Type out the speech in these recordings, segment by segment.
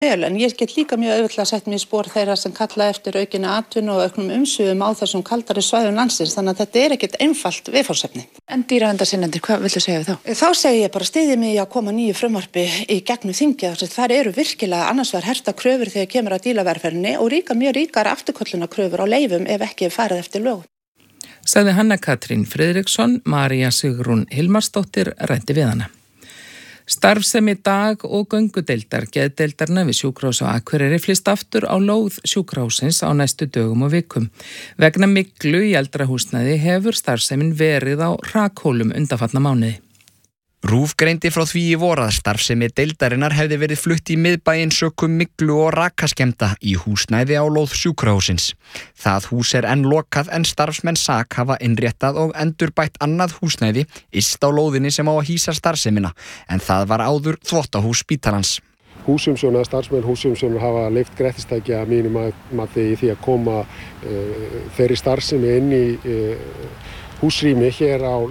Vel, en ég get líka mjög auðvitað sett mig í spor þeirra sem kalla eftir aukinni atvinnu og auknum umsvifum á þessum kaldari svæðum landsins, þannig að þetta ekkert einfalt viðfangsefni. En dýraverndarsinnendur, hvað viltu segja við þá? Þá segi ég bara styðji mig í að koma nýju frumvarpi í gegnum þingið, þar eru virkilega annars vegar herta kröfur þegar kemur að dýravelferðinni og mjög ríkar afturköllunarkröfur á leyfum ef ekki farið eftir lögum. Sagði Hanna Katrín Friðriksson, María Sigrún Hilmarsdóttir ræddi við hana. Starfsemi dag- og göngudeildar geðdeildarna við sjúkrahús á Akureyri flyst aftur á lóð sjúkrahússins á næstu dögum og vikum. Vegna myglu í eldra húsnæði hefur starfsemin verið á hrakhólum undanfarna mánuði. RÚV greindi frá því í vor að starfsemi deildarinnar hefði verið flutt í miðbæinn sökum myglu og rakaskemmda í húsnæði á lóð sjúkrahússins. Það hús enn lokað en starfsmenn SAK hafa innréttað og endurbætt annað húsnæði yst á lóðinni sem á að hýsa starfsemina, en það var áður þvottahús spítalans. Húsumsjón starfsmenn húsum sem hafa leyft grettistæki að mínum mati í því að koma þeirri starfsemi inn í húsrými hér á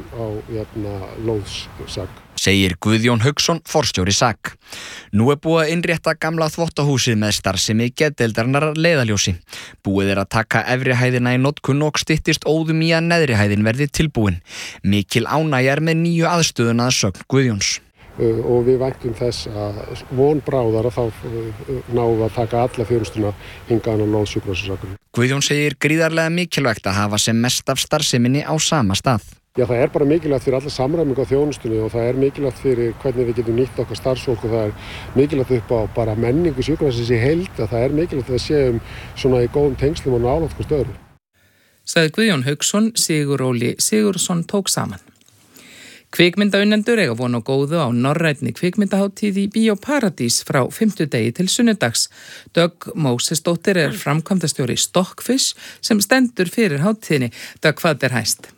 lóð SAK. Segir Guðjón Hauksson, forstjóri SAK. Nú búið að innrétta gamla þvottahúsið með starfsemi geðdeildarinnar að leiðarljósi. Búið að taka efri hæðina í notkun og styttist óðum í að neðri hæðin verði tilbúin. Mikil ánægja með nýju aðstöðuna að sögn Guðjóns. Og við væntum þess að von bráðar að þá náum að taka alla þjónustuna hingað á lóð sjúkrahússins Akureyrar. Guðjón segir gríðarlega mikilvægt að hafa sem mest af starfseminni á sama stað. Já, það bara mikilvægt fyrir alla samræmingu á þjónustunni og það mikilvægt fyrir hvernig við getum nýtt okkar starfsfólk og það mikilvægt upp á bara menningu sjúkrahússins í heild að það mikilvægt að séum svona í góðum tengslum og nálægt hvort öðru. Sagði Guðjón Hauksson, Sigur Óli Sigurðsson tók saman. Kvikmyndaunnendur eiga von á góðu á norrænni kvikmyndahátíð í Bíó Paradís frá 5. degi til sunnudags. Dögg Mósesdóttir framkvæmdastjóri Stockfish sem stendur fyrir hátíðinni. Dögg, hvað hæst?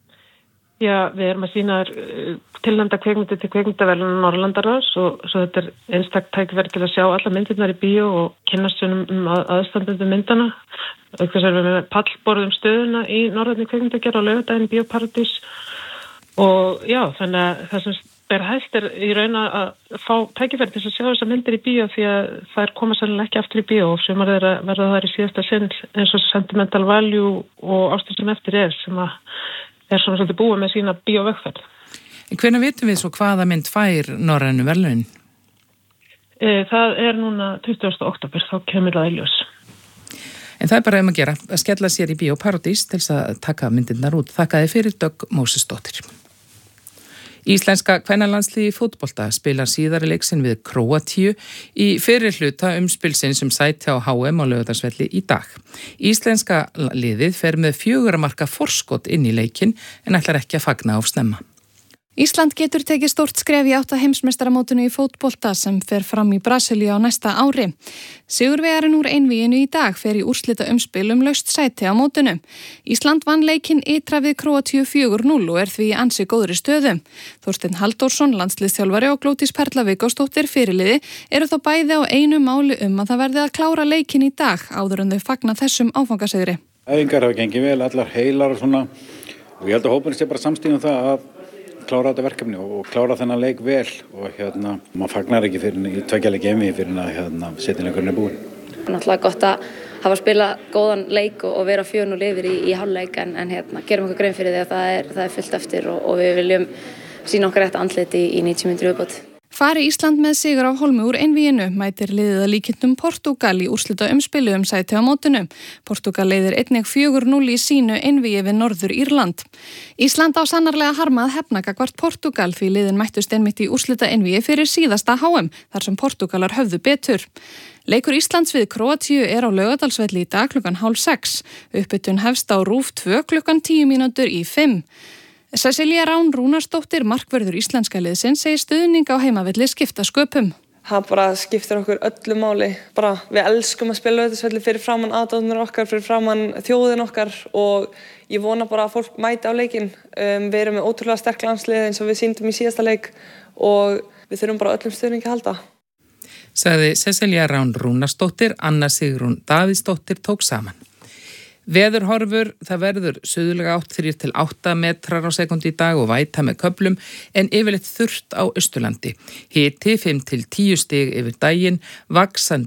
Já, við erum að sýna tilnefnda kvikmyndir til kvikmyndaverðlauna Norðurlandaráðs og svo þetta einstakt tækifæri til að sjá alla myndirnar í bíó og kynnast aðstandendum myndana. Auk þess erum við með pallborð stöðuna í norrænni kvikmyndagerð á laugardaginn í Bíó Paradís. Og já, þannig að það sem ber hæst í raun að fá tækifæri til að sjá þessar myndir í bíó því að þær koma sannlega ekki aftur í bíó og sumar þeirra verða þær í síðasta sinn eins og Sentimental Value og Ástin sem eftir sem að svona svolítið búið með sína bíóvegferð. Hvenær vitum við svo hvaða mynd fær norrænu verðlaunin? Það núna 20. október, þá kemur það í ljós. En það bara að gera, að skella sér í Bíó Paradís til að taka myndirnar út. Þakkaði fyrir Dögg Mósesdóttir. Íslenska kvennalandsliðið í fótbolta spilar síðari leiksinn við Króatíu í fyrri hluta umspilsins sæti á HM á Laugardalsvelli í dag. Íslenska liðið fer með 4 marka forskot inn í leikinn en ætlar ekki að fagna of snemma. Ísland getur tekið stórt skref í átt að heimsmeistaramótinu í fótbolta sem fer fram í Brasilíu á næsta ári. Sigurvegarinn úr einvíginu í dag fer í úrslita umspil laust sæti á mótinu. Ísland vann leikinn ytra við Króatíu 4-0 og því ansi góðri stöðu. Þorsteinn Halldórsson, landsliðsþjálfari og Glódís Perla Viggósdóttir fyrirliði eru þó bæði á einu máli að það verði að klára leikinn í dag áður en þau fagna þessum áfangasigri. Æfingar hafa gengið vel, allar heilar og svona og ég held að hópurinn sé bara samstíðum það að klára þetta verkefni og klára þennan leik vel og maður fagnar ekki fyrir í 2 leiki einvígi fyrir að setnileikurinn búinn. Náttúrulega gott að hafa spilað góðan leik og vera 4-0 yfir í hálfleik en gerum okkur grein fyrir því að það er fullt eftir og við viljum sýna okkar rétt andlit í 90 mínútur viðbót. Fari Ísland með sigur á hólmi úr einvíginu mætir liðið að líkindum Portúgal í úrslita umspilu sæti á mótinu. Portúgal leiðir einnig 4-0 í sínu einvígi við Norður Írland. Ísland á sannarlega harmað hefna gagnvart Portúgal því liðin mættust einmitt í úrslita einvígi fyrir síðasta HM þar sem Portúgalar höfðu betur. Leikur Íslands við Króatíu á Laugardalsvelli í dag 5:30. Uppbytun hefst á RÚV 2 klukkan 10:05. Cecilia Rán Rúnarsdóttir, markvörður íslenska liðsins, segir stuðning á heimavelli skipta sköpum. Það bara skiptir okkur öllu máli. Við elskum að spila Laugardalsvelli fyrir framan aðdáendur okkar, fyrir framan þjóðin okkar og ég vona bara að fólk mæti á leikinn. Við erum með ótrúlega sterk landslið eins og við sýndum í síðasta leik og við þurfum bara öllum stuðningi að halda. Sagði Cecilia Rán Rúnarsdóttir, Anna Sigrún Davíðsdóttir tók saman. Veðurhorfur, það verður suðlæga átt 3-8 metrar á sekundi í dag og væta með köflum en yfirleitt þurrt á Austurlandi. Hiti 5-10 stig yfir daginn, vaxandi